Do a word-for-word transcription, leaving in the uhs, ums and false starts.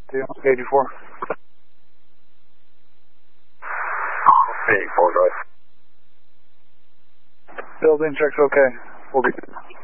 eighty-four. eighty-four, go ahead. Building checks okay. We'll be good.